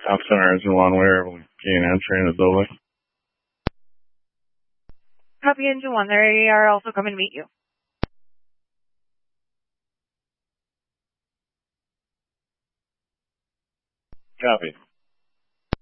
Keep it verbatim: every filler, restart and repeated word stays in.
Top Center Engine One, where we gain entry in the building. Copy Engine One, they are also coming to meet you. Copy.